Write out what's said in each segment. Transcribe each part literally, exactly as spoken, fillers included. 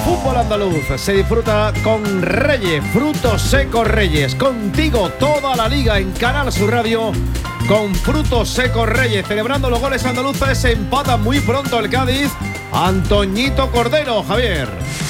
fútbol andaluz se disfruta con Reyes, Frutos Secos Reyes. Contigo toda la liga en Canal Sur Radio con Frutos Secos Reyes. Celebrando los goles andaluces, se empata muy pronto el Cádiz. Antoñito Cordero, Javier.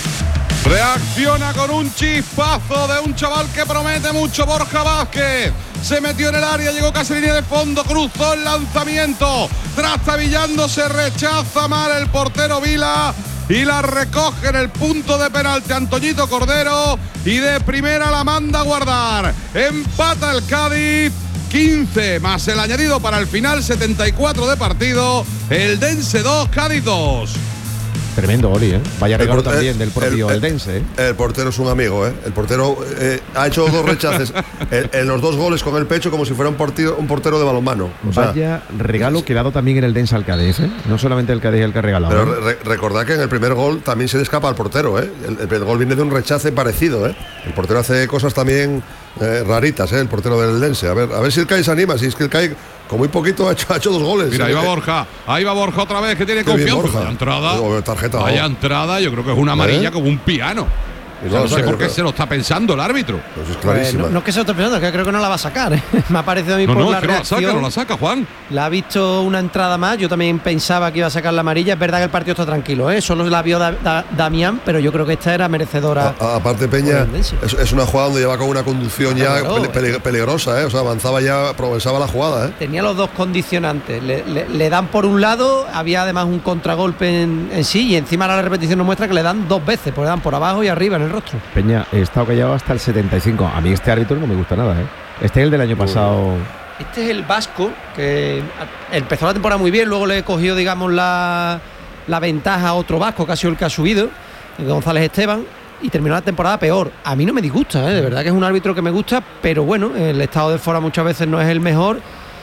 Reacciona con un chispazo de un chaval que promete mucho, Borja Vázquez. Se metió en el área, llegó casi a línea de fondo, cruzó el lanzamiento. Trastabillando, se rechaza mal el portero Vila y la recoge en el punto de penalti Antoñito Cordero y de primera la manda a guardar. Empata el Cádiz, quince más el añadido para el final, setenta y cuatro de partido. El Dense dos, Cádiz dos. Tremendo, Oli, ¿eh? Vaya regalo el, también del propio el, Eldense, ¿eh? El portero es un amigo, ¿eh? El portero eh, ha hecho dos rechaces en, en los dos goles con el pecho como si fuera un, portero, un portero de balonmano. O Vaya sea, regalo que ha dado también en el Eldense al Cádiz, ¿eh? No solamente el Cádiz el que ha regalado. Pero re, recordad que en el primer gol también se le escapa al portero, ¿eh? El, el gol viene de un rechace parecido, ¿eh? El portero hace cosas también eh, raritas, ¿eh? El portero del Eldense. A ver, a ver si el Cádiz se anima, si es que el Cádiz con muy poquito ha hecho, ha hecho dos goles. Mira, ahí va Borja, ahí va Borja otra vez, que tiene confianza. Vaya entrada, tarjeta, vaya entrada, yo creo que es una amarilla ¿Eh? como un piano. O sea, no, no sé por qué se lo está pensando el árbitro. Pues es clarísima. Pues no, no es que se lo esté pensando, es que creo que no la va a sacar. ¿eh? Me ha parecido a mí no, por no, la es que no reacción. la saca, no la saca, Juan. La ha visto una entrada más. Yo también pensaba que iba a sacar la amarilla. Es verdad que el partido está tranquilo, ¿eh? Solo la vio da, da, Damián, pero yo creo que esta era merecedora. A, a, aparte, Peña, es, es una jugada donde lleva con una conducción ya claro, pele, pele, peligrosa, ¿eh? O sea, avanzaba ya, progresaba la jugada, ¿eh? Tenía los dos condicionantes. Le, le, le dan por un lado, había además un contragolpe en, en sí, y encima la repetición nos muestra que le dan dos veces, porque le dan por abajo y arriba en el rostro. Peña, he estado callado hasta el setenta y cinco. A mí este árbitro no me gusta nada, ¿eh? Este es el del año pasado. Este es el vasco, que empezó la temporada muy bien, luego le cogió, digamos, la, la ventaja a otro vasco, que ha sido el que ha subido, González Esteban, y terminó la temporada peor. A mí no me disgusta, ¿eh? De verdad que es un árbitro que me gusta, pero bueno, el estado de forma muchas veces no es el mejor.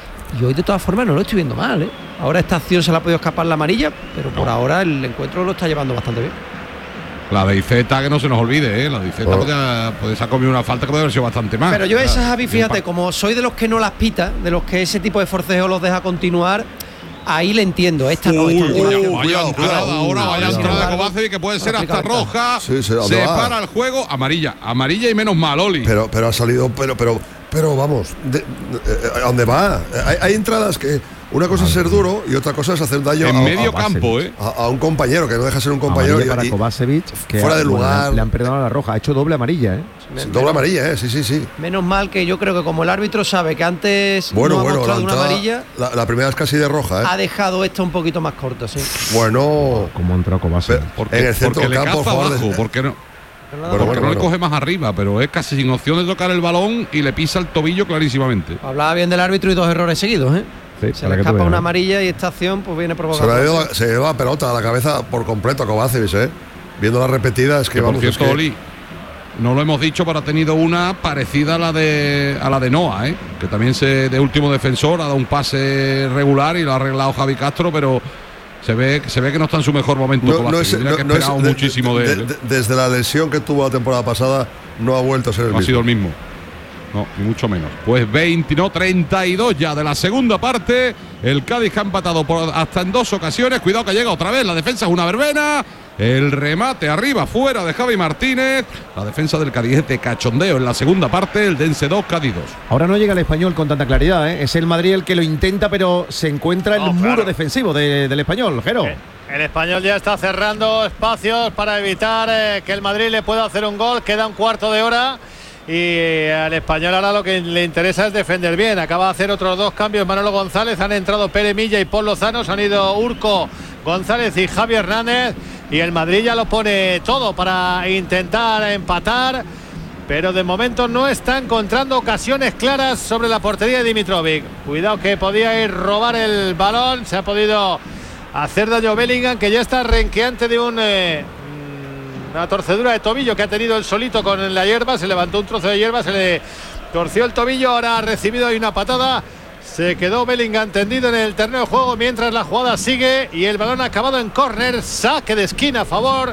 Y hoy de todas formas no lo estoy viendo mal, ¿eh? Ahora esta acción se le ha podido escapar la amarilla, pero por ahora el encuentro lo está llevando bastante bien. La de Iceta, que no se nos olvide, ¿eh? La de Iceta oh. puede, puede se ha comido una falta que puede haber sido bastante más. Pero yo esa, Javi, fíjate, como soy de los que no las pita, de los que ese tipo de forcejeo los deja continuar, ahí le entiendo. Esta no, esta Uy, vaya, vaya entrada ahora, vaya entrada de Kovacevic, que puede ser hasta roja. Sí, se se para el juego, amarilla, amarilla y menos mal, Oli. Pero, pero ha salido, pero, pero, pero vamos, de, de, de, ¿a dónde va? Hay, hay entradas que una cosa es ser duro y otra cosa es hacer daño en a, medio a, campo, ¿eh? A, a un compañero que no deja ser un compañero. Y, para Kovacevic, que fuera de lugar. Bueno, le han perdonado la roja, ha hecho doble amarilla, ¿eh? Sí, doble amarilla, ¿eh? Sí, sí, sí. Menos mal que yo creo que como el árbitro sabe que antes bueno, no ha bueno, mostrado entrada, una amarilla, la, la primera es casi de roja, ¿eh? Ha dejado esta un poquito más corta, sí. Bueno, como ha entrado Kovacevic. En el centro del campo, por favor. De... ¿Por qué no? Bueno, porque bueno, no bueno. le coge más arriba, pero es casi sin opción de tocar el balón y le pisa el tobillo clarísimamente. Hablaba bien del árbitro y dos errores seguidos, ¿eh? Sí, se le escapa una amarilla y esta acción pues viene provocada. Se, la se lleva pelota a la cabeza por completo a Kovacevic, ¿eh? Viendo la repetida es que, que vamos. Por cierto, es que... Oli, no lo hemos dicho, pero ha tenido una parecida a la de a la de Noah, ¿eh? Que también se de último defensor ha dado un pase regular y lo ha arreglado Javi Castro, pero se ve se ve que no está en su mejor momento. No, no es, no, que no es, muchísimo de, de, de, de él. De, desde la lesión que tuvo la temporada pasada no ha vuelto a ser el no mismo. Ha sido el mismo. No, ni mucho menos. Pues veinte, no, treinta y dos ya de la segunda parte. El Cádiz ha empatado por hasta en dos ocasiones. Cuidado que llega otra vez. La defensa es una verbena. El remate arriba, fuera de Javi Martínez. La defensa del Cádiz es de cachondeo en la segunda parte. El Dense dos, Cádiz dos. Ahora no llega el Español con tanta claridad, ¿eh? Es el Madrid el que lo intenta, pero se encuentra el no, muro claro. defensivo de, del Español, Jero. Eh, el Español ya está cerrando espacios para evitar eh, que el Madrid le pueda hacer un gol. Queda un cuarto de hora. Y al Español ahora lo que le interesa es defender bien. Acaba de hacer otros dos cambios Manolo González. Han entrado Pere Milla y Paul Lozano. Se han ido Urco González y Javi Hernández. Y el Madrid ya lo pone todo para intentar empatar. Pero de momento no está encontrando ocasiones claras sobre la portería de Dimitrovic. Cuidado que podía ir robar el balón. Se ha podido hacer daño Bellingham, que ya está renqueante de un... Eh, una torcedura de tobillo que ha tenido él solito con la hierba. Se levantó un trozo de hierba, se le torció el tobillo. Ahora ha recibido ahí una patada. Se quedó Bellingham tendido en el terreno de juego mientras la jugada sigue. Y el balón ha acabado en córner. Saque de esquina a favor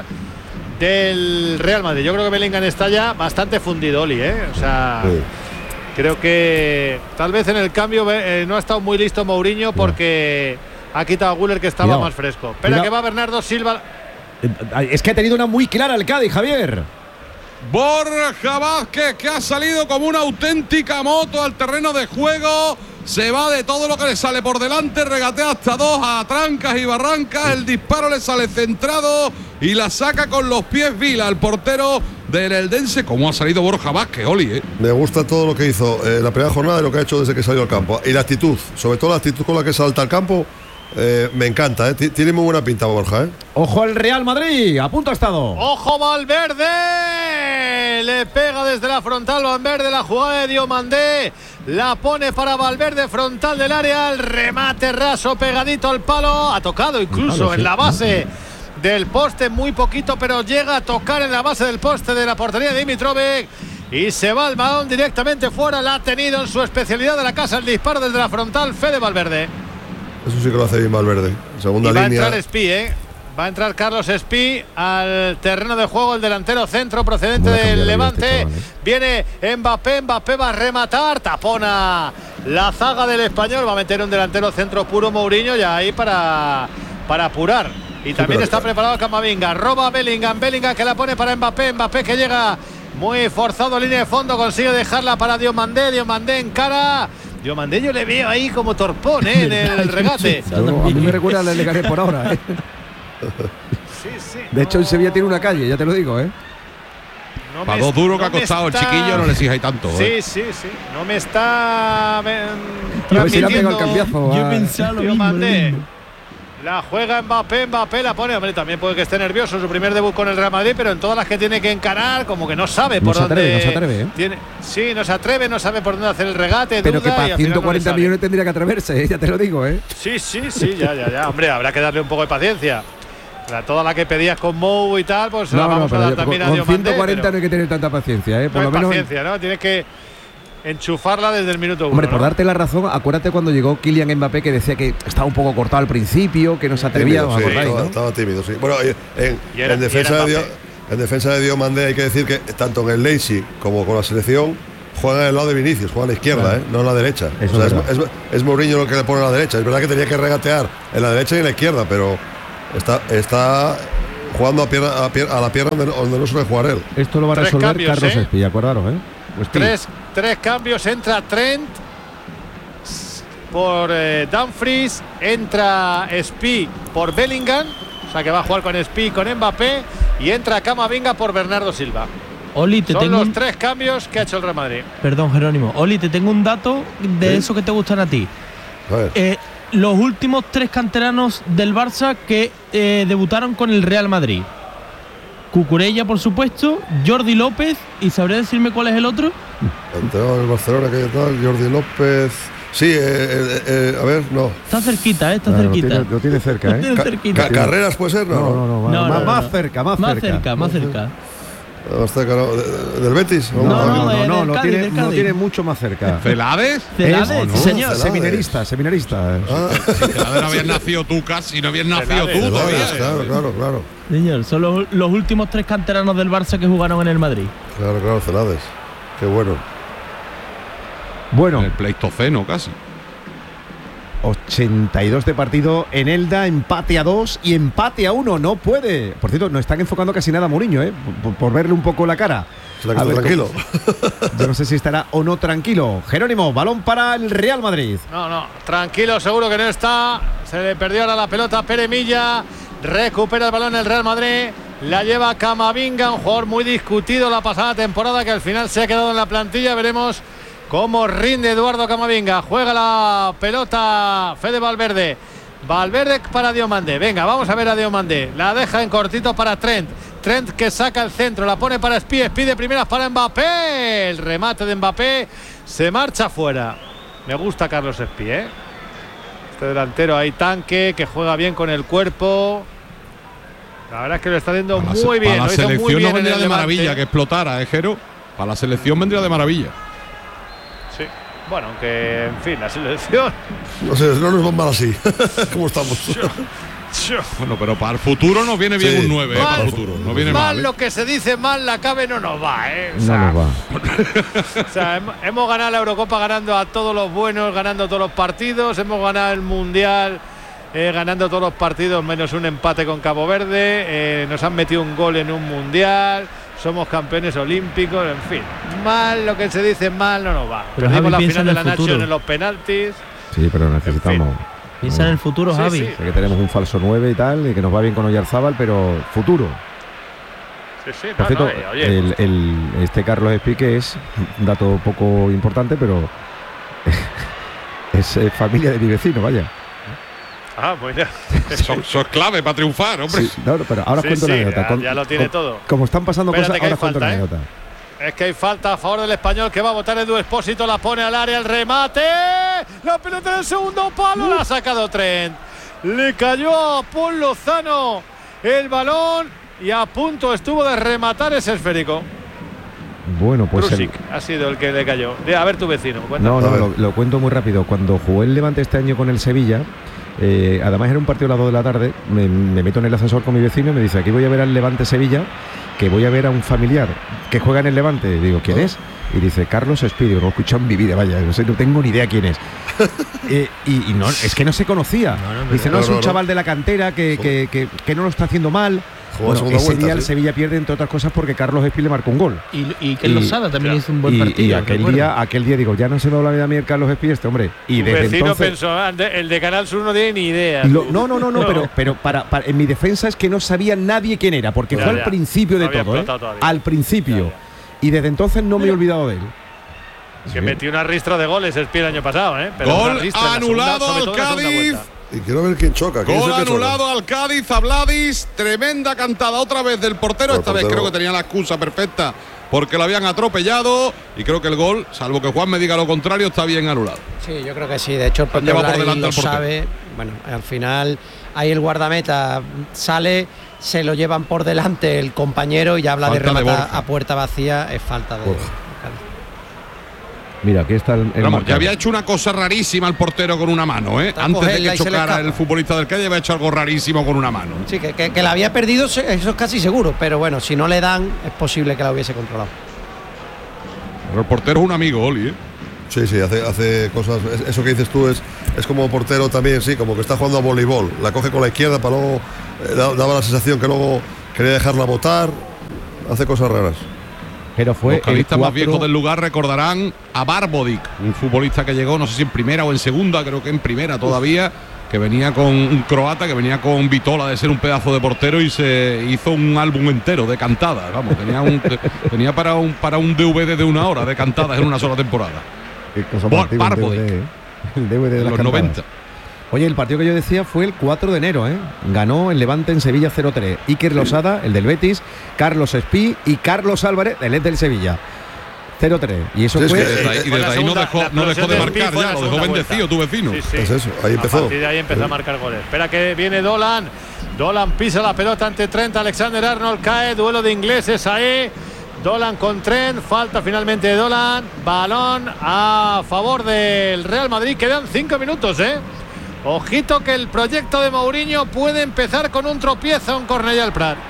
del Real Madrid. Yo creo que Bellingham está ya bastante fundido, Oli, ¿eh? O sea, sí. Creo que tal vez en el cambio eh, no ha estado muy listo Mourinho porque no. ha quitado a Güler, que estaba Cuidado. más fresco. Espera Cuidado. que va Bernardo Silva. Es que ha tenido una muy clara el Cádiz, Javier. Borja Vázquez, que ha salido como una auténtica moto al terreno de juego. Se va de todo lo que le sale por delante, regatea hasta dos a trancas y barrancas. El disparo le sale centrado y la saca con los pies Vila, el portero del Eldense. ¿Cómo ha salido Borja Vázquez, Oli? ¿eh? Me gusta todo lo que hizo en la primera jornada y lo que ha hecho desde que salió al campo. Y la actitud, sobre todo la actitud con la que salta al campo. Eh, me encanta, ¿eh? Tiene muy buena pinta Borja, ¿eh? Ojo al Real Madrid, a punto ha estado. ¡Ojo Valverde! Le pega desde la frontal Valverde, la jugada de Diomandé. La pone para Valverde, frontal del área. El remate raso pegadito al palo. Ha tocado incluso claro, sí. en la base del poste, muy poquito, pero llega a tocar en la base del poste de la portería de Dimitrovic. Y se va el balón directamente fuera. La ha tenido en su especialidad de la casa el disparo desde la frontal Fede Valverde. Eso sí que lo hace bien Valverde. Segunda y va línea. a entrar Espí, ¿eh? Va a entrar Carlos Espí al terreno de juego, el delantero centro procedente del Levante. Este Viene Mbappé, Mbappé va a rematar, tapona la zaga del Español, va a meter un delantero centro puro Mourinho ya ahí para, para apurar. Y también sí, está preparado Camavinga, roba Bellingham, Bellingham que la pone para Mbappé, Mbappé que llega muy forzado, línea de fondo, consigue dejarla para Diomandé, Diomandé en cara. Diomandé yo le veo ahí como torpón, ¿eh? En el regate. No, a mí me recuerda al Leganés por ahora, ¿eh? Sí, sí, de hecho, no. en Sevilla tiene una calle, ya te lo digo, ¿eh? No Para dos duros no que ha costado está... el chiquillo, no le exijáis tanto. Sí, ¿eh? sí, sí. No me está eh, transmitiendo. El cambiazo, yo pensaba lo mismo, lo mismo. La juega Mbappé, Mbappé la pone. Hombre, también puede que esté nervioso, su primer debut con el Real Madrid, pero en todas las que tiene que encarar, como que no sabe por no dónde. Se atreve, no se atreve, ¿eh? Tiene, sí, no se atreve, no sabe por dónde hacer el regate. Pero duda, que para ciento cuarenta no millones tendría que atreverse, ¿eh? Ya te lo digo, ¿eh? Sí, sí, sí, ya, ya, ya. Hombre, habrá que darle un poco de paciencia. La, toda la que pedías con Mou y tal, pues no, la vamos no, a dar yo, también con, a Diomandé. Con ciento cuarenta pero no hay que tener tanta paciencia, ¿eh? Por no lo menos. Paciencia, ¿no? Tienes que enchufarla desde el minuto uno. Hombre, por ¿no? darte la razón, acuérdate cuando llegó Kylian Mbappé que decía que estaba un poco cortado al principio, que no se atrevía. Tímido, sí, acordáis, estaba, ¿no? estaba tímido, sí. Bueno, en, era, en defensa de Dio, en defensa de Diomandé hay que decir que tanto en el Leipzig como con la selección juega en el lado de Vinicius, juega a la izquierda, claro. ¿eh? No en la derecha. Eso o sea, es, es, es, es Mourinho lo que le pone a la derecha. Es verdad que tenía que regatear en la derecha y en la izquierda, pero está, está jugando a, pierna, a, pierna, a la pierna donde, donde no suele jugar él. Esto lo va a resolver cambios, Carlos ¿eh? Espí, acordaros, ¿eh? Pues tres, tres cambios, entra Trent por eh, Dumfries, entra Espí por Bellingham, o sea que va a jugar con Espí y con Mbappé, y entra Camavinga por Bernardo Silva. Oli, te Son tengo los un... tres cambios que ha hecho el Real Madrid. Perdón, Jerónimo. Oli, te tengo un dato de ¿sí? eso que te gustan a ti. A ver. Eh, los últimos tres canteranos del Barça que eh, debutaron con el Real Madrid. Cucurella, por supuesto, Jordi López, y ¿sabría decirme cuál es el otro? Entró el Barcelona, que tal, Jordi López. Sí, eh, eh, eh, a ver, no. Está cerquita, ¿eh? Está claro, cerquita. Lo tiene, lo tiene cerca, ¿eh? Lo tiene Ca cerquita. ca Carreras puede ser, no. No, no, no, no, más, no, más no. cerca, más, más cerca. cerca. Más cerca, Más cerca, no. ¿Del Betis? No, No, no, no, no, no, Cádiz, tiene, no tiene mucho más cerca. ¿Celades? Celades, no, señor. Celades. Seminarista, seminarista. Ah. Celades no habías nacido tú casi, no habías nacido tú Celades, todavía. claro, claro, claro. Señor, son los, los últimos tres canteranos del Barça que jugaron en el Madrid. Claro, claro, Celades. Qué bueno. Bueno, En el Pleistoceno casi. ochenta y dos de partido en Elda, empate a dos y empate a uno, no puede. Por cierto, no están enfocando casi nada a Mourinho, ¿eh? por, por verle un poco la cara. Se la quedó tranquilo. Yo no sé si estará o no tranquilo. Jerónimo, balón para el Real Madrid. No, no, tranquilo, seguro que no está. Se le perdió ahora la pelota a Pere Milla. Recupera el balón el Real Madrid. La lleva Camavinga, un jugador muy discutido la pasada temporada que al final se ha quedado en la plantilla. Veremos cómo rinde Eduardo Camavinga. Juega la pelota Fede Valverde. Valverde para Diomandé. Venga, vamos a ver a Diomandé. La deja en cortito para Trent. Trent que saca el centro, la pone para Espí. Espí de primeras para Mbappé. El remate de Mbappé se marcha fuera. Me gusta Carlos Espí, ¿eh? Este delantero ahí, tanque, que juega bien con el cuerpo. La verdad es que lo está haciendo Para muy la, bien. Para la lo hizo selección muy bien no vendría en el de maravilla Levante. que explotara, ¿eh, Jero? Para la selección vendría de maravilla. Sí. Bueno, aunque, en fin, la selección. No sé, no nos van mal así. ¿Cómo estamos? Bueno, pero para el futuro nos viene bien Sí. un nueve, ¿eh? Para el futuro. No viene mal mal. ¿eh? lo que se dice mal la cabe no nos va, ¿eh? O No sea, nos va. o sea, hemos, hemos ganado la Eurocopa ganando a todos los buenos, ganando todos los partidos, hemos ganado el Mundial eh, ganando todos los partidos menos un empate con Cabo Verde, eh, nos han metido un gol en un mundial, somos campeones olímpicos, en fin, mal lo que se dice, mal no nos va. Pero Perdimos Javi, la piensa final en de el la futuro. Nación en los penaltis. Sí, pero necesitamos. Piensa en el futuro, Sí, Javi. sí. Sé que tenemos un falso nueve y tal, y que nos va bien con Oyarzábal, pero futuro. Sí, sí, Por no, cierto, no, eh, oye, el, el- este Carlos Espí, que es un dato poco importante, pero es eh, familia de mi vecino, vaya. ah, bueno. Eso, eso es clave para triunfar, hombre. Sí, no, no, pero ahora Sí, cuento sí, la anécdota. ya- Con- ya lo tiene con- todo. Como están pasando Espérate cosas, que hay ahora cuento la falta, ¿eh? anécdota. Es que hay falta a favor del Español, que va a votar Edu Expósito, la pone al área, el remate, la pelota del segundo palo, la ha sacado Trent, le cayó a Paul Lozano el balón y a punto estuvo de rematar ese esférico. Bueno, pues el- Krusik ha sido el que le cayó. De, a ver tu vecino, cuéntame. no, A no, ver. lo, lo cuento muy rápido. Cuando jugó el Levante este año con el Sevilla, eh, además era un partido a las dos de la tarde, me, me meto en el ascensor con mi vecino y me dice, aquí voy a ver al Levante Sevilla, que voy a ver a un familiar que juega en el Levante. Y digo, ¿quién es? Y dice, Carlos Espí. Digo, no he escuchado en mi vida, vaya, no sé, no tengo ni idea quién es. Eh, y, y no, es que no se conocía. Dice, no, no, es un no, no. chaval de la cantera que, que, que, que no lo está haciendo mal. Jugó la Bueno, segunda ese vuelta, día el sí. Sevilla pierde, entre otras cosas, porque Carlos Espí le marcó un gol. Y, y que Lozada también ya. hizo un buen Y, partido. y aquel recuerdo. día, aquel día digo, ya no se me habla a mí el Carlos Espí, este hombre. Y Tu desde vecino entonces. pensó, ah, de- el de Canal Sur no tiene ni idea. Lo- tú. no, no, no, no, pero, pero para, para- en mi defensa es que no sabía nadie quién era, porque Ya, fue ya. al principio No de había todo, ¿eh? explotado todavía. Al principio. Ya, ya. Y desde entonces no me he olvidado de él. Que metió una ristra de goles el pie el año pasado, ¿eh? Pero Gol una ristra en la anulado segunda, sobre al todo en la segunda Cádiz. vuelta. Y quiero ver quién choca. ¿Quién es Gol el que choca? anulado al Cádiz, a Vladis, tremenda cantada otra vez del portero, El esta vez portero. creo que tenía la excusa perfecta porque lo habían atropellado y creo que el gol, salvo que Juan me diga lo contrario, está bien anulado. Sí, yo creo que sí. De hecho, el Han propio llevado por Blay delante lo al portero. sabe. Bueno, al final ahí el guardameta sale, se lo llevan por delante el compañero y ya habla de Falta de rematar Borja. a puerta vacía. Es falta de Borja. Mira, aquí está el, el Vamos, ya marcador. había hecho una cosa rarísima el portero con una mano, ¿eh? Está a Antes de cogerla que y se le chocara escapa. el futbolista del Cádiz había hecho algo rarísimo con una mano. Sí, que, que- que la había perdido, se- eso es casi seguro. Pero bueno, si no le dan, es posible que la hubiese controlado. Pero el portero es un amigo, Oli, ¿eh? Sí, sí, hace, hace cosas. es- Eso que dices tú es, es como portero también, sí, como que está jugando a voleibol. La coge con la izquierda para luego. eh, da- daba la sensación que luego quería dejarla botar. Hace cosas raras. Pero fue Los cadistas el más cuatro- viejos del lugar recordarán a Barbodic, un futbolista que llegó, no sé si en primera o en segunda, creo que en primera todavía, que venía con un croata, que venía con Vitola de ser un pedazo de portero y se hizo un álbum entero de cantadas. Vamos, tenía, un, tenía para, un, para un D V D de una hora de cantadas en una sola temporada. Qué cosa Bar- más antigua, el Barbodic. D V D, ¿eh? El D V D de En las los cantadas. noventa. Oye, el partido que yo decía fue el cuatro de enero, ¿eh? Ganó el Levante en Sevilla cero tres. Iker Losada, el del Betis, Carlos Espí y Carlos Álvarez, el ex del Sevilla. cero tres. Y eso Sí, es fue. que, Y desde ahí- y Fue la desde ahí no segunda- dejó, la no dejó explosión de del marcar Pi fue ya, la lo dejó segunda bendecido vuelta. tu vecino. Sí, sí. Es eso, ahí empezó. A partir de ahí empezó a marcar goles. Espera que viene Dolan. Dolan pisa la pelota ante Trent. Alexander Arnold cae. Duelo de ingleses ahí. Dolan con Trent. Falta finalmente de Dolan. Balón a favor del Real Madrid. Quedan cinco minutos, ¿eh? Ojito que el proyecto de Mourinho puede empezar con un tropiezo en Cornellà del Prat.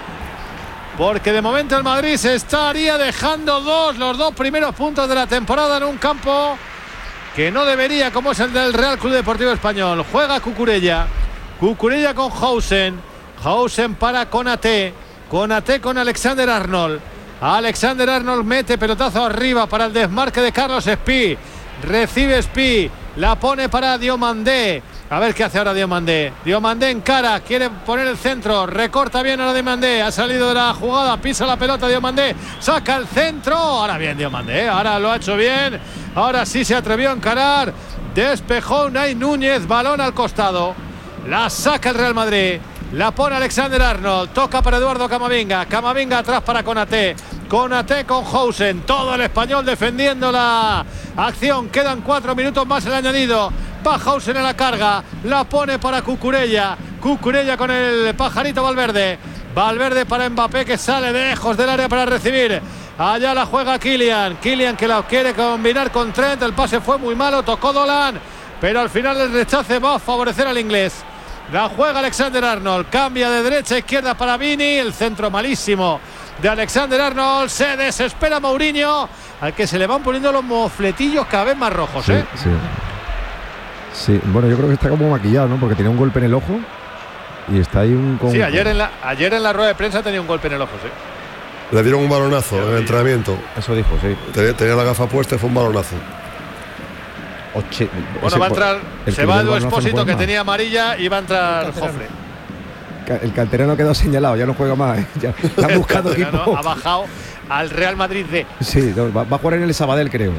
Porque de momento el Madrid se estaría dejando dos, los dos primeros puntos de la temporada en un campo que no debería, como es el del Real Club Deportivo Español. Juega Cucurella. Cucurella con Hausen. Hausen para Konaté. Konaté con Alexander Arnold. Alexander Arnold mete pelotazo arriba para el desmarque de Carlos Espí. Recibe Espí. La pone para Diomandé. A ver qué hace ahora Diomandé. Diomandé en cara. Quiere poner el centro. Recorta bien ahora Diomandé. Ha salido de la jugada. Pisa la pelota Diomandé. Saca el centro. Ahora bien Diomandé. ¿eh? Ahora lo ha hecho bien. Ahora sí se atrevió a encarar. Despejó Unai Núñez. Balón al costado. La saca el Real Madrid. La pone Alexander Arnold. Toca para Eduardo Camavinga. Camavinga atrás para Konaté. Konaté con Hausen. Todo el español defendiendo la acción. Quedan cuatro minutos más el añadido. Va Hausen en la carga. La pone para Cucurella. Cucurella con el pajarito Valverde. Valverde para Mbappé que sale de lejos del área para recibir. Allá la juega Kylian. Kylian que la quiere combinar con Trent. El pase fue muy malo. Tocó Dolan. Pero al final el rechace va a favorecer al inglés. La juega Alexander Arnold. Cambia de derecha a izquierda para Vini. El centro malísimo de Alexander Arnold. Se desespera Mourinho, al que se le van poniendo los mofletillos cada vez más rojos, Sí, ¿eh? sí. Sí, bueno, yo creo que está como maquillado, ¿no? Porque tenía un golpe en el ojo y está ahí un... Con... Sí, ayer en, la, ayer en la rueda de prensa tenía un golpe en el ojo, sí. Le dieron un balonazo en el entrenamiento. Eso dijo, sí. Tenía, tenía la gafa puesta y fue un balonazo. Oche, bueno, ese, va a entrar, se va Edu Expósito, que más. tenía amarilla, y va a entrar Jofre. El canterano quedó señalado, ya no juega más, ¿eh? Ya han buscado equipo. Ha bajado al Real Madrid D. Sí, no, va, va a jugar en el Sabadell, creo.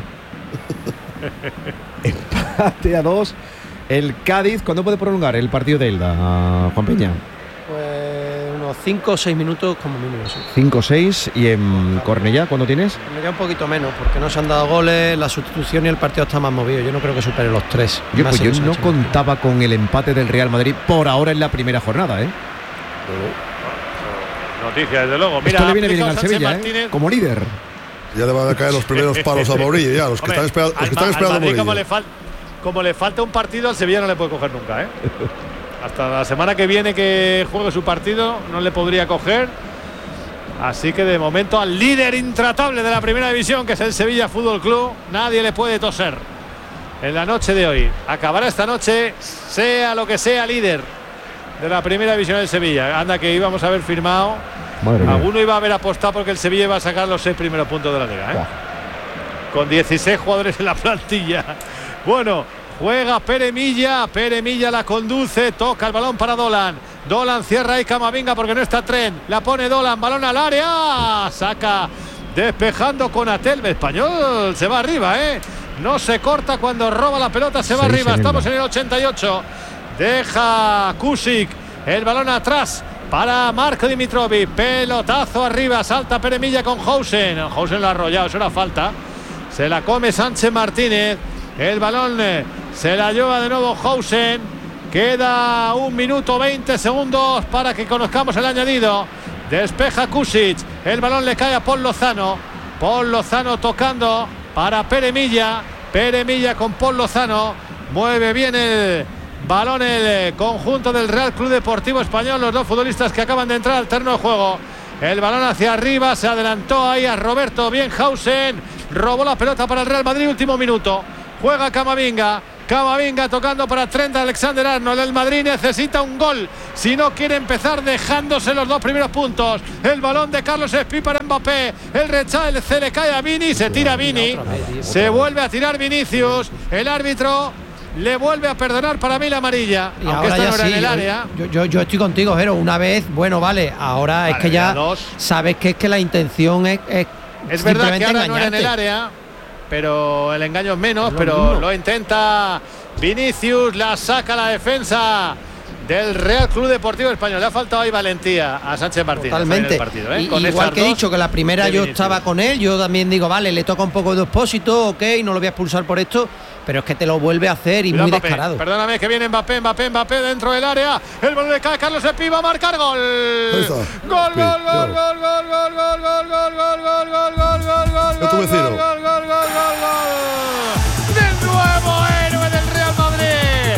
Empate a dos. El Cádiz, ¿cuándo puede prolongar el partido de Elda, Juan Peña? Pues unos cinco o seis minutos como mínimo, sí. cinco o seis. ¿Y en Cornellá cuándo tienes? Me queda un poquito menos, porque no se han dado goles, la sustitución y el partido está más movido. Yo no creo que supere los tres. Yo, Más pues yo en no Sánchez. contaba con el empate del Real Madrid por ahora en la primera jornada, ¿eh? Noticia, desde luego. Mira, esto le viene bien al Sánchez Sevilla, Martínez. ¿eh? Como líder. Ya le van a caer los primeros palos a Mourinho, ya, los que Hombre, están, espera, los que al, están al esperando a Madrid, como Mourinho. le, fal, como le falta un partido, al Sevilla no le puede coger nunca, ¿eh? Hasta la semana que viene que juegue su partido no le podría coger. Así que de momento al líder intratable de la primera división, que es el Sevilla Fútbol Club, nadie le puede toser en la noche de hoy. Acabará esta noche, sea lo que sea, líder de la primera división del Sevilla. Anda, que íbamos a haber firmado. Madre mía. Alguno iba a haber apostado porque el Sevilla iba a sacar los seis primeros puntos de la liga, ¿eh? Con dieciséis jugadores en la plantilla. Bueno, juega Pere Milla, Pere Milla la conduce, toca el balón para Dolan. Dolan cierra ahí Camavinga porque no está Tren. La pone Dolan, balón al área. Saca despejando con Atel. Español se va arriba, ¿eh? No se corta cuando roba la pelota, se va Seis arriba. en Estamos el- en el ochenta y ocho. Deja Kusic el balón atrás para Marco Dimitrovic. Pelotazo arriba, salta Pere Milla con Hausen. Hausen lo ha arrollado, eso era falta. Se la come Sánchez Martínez. El balón eh, se la lleva de nuevo Hausen. Queda un minuto veinte segundos para que conozcamos el añadido. Despeja Kusic. El balón le cae a Paul Lozano. Paul Lozano tocando para Pere Milla. Pere Milla con Paul Lozano. Mueve bien el balón el conjunto del Real Club Deportivo Español. Los dos futbolistas que acaban de entrar al terreno de juego. El balón hacia arriba. Se adelantó ahí a Roberto Bienhausen. Robó la pelota para el Real Madrid. Último minuto. Juega Camavinga. Camavinga tocando para Trent Alexander-Arnold. El Madrid necesita un gol si no quiere empezar dejándose los dos primeros puntos. El balón de Carlos Espí para Mbappé. El rechazo se le cae a Vini. Se tira Vini. Se vuelve a tirar Vinicius. El árbitro le vuelve a perdonar para mí la amarilla. Y aunque ahora esta ya no era sí, en el yo- área. Yo, yo, yo estoy contigo, Jero. Una vez, bueno, vale. Ahora Vale, es que ya ya dos. sabes que es que la intención es. Es, Es verdad que simplemente ahora no era en el engañarte. área, pero el engaño es menos, Es lo pero mismo. lo intenta Vinicius, la saca la defensa del Real Club Deportivo Español. Le ha faltado ahí valentía a Sánchez Martínez. Totalmente. En el partido, ¿eh? Y- Con igual esas que he dos dicho que la primera de yo Vinicius. estaba con él, yo también digo, vale, le toca un poco de expósito, ok, no lo voy a expulsar por esto, pero es que te lo vuelve a hacer y Cuidado, muy Mbappé. descarado. Perdóname que viene Mbappé, Mbappé, Mbappé dentro del área. El balón le cae a Carlos Espí, va a marcar gol. Ahí está. Gol, Espí, gol, gol, claro. gol, gol, gol, gol, gol, gol, gol, gol, gol, gol, gol,